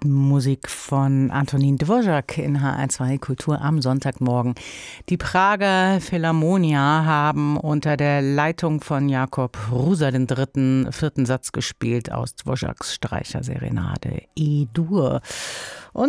Musik von Antonín Dvořák in HR2 Kultur am Sonntagmorgen. Die Prager Philharmonia haben unter der Leitung von Jakob Hrusa den vierten Satz gespielt aus Dvořáks Streicherserenade E-Dur. Und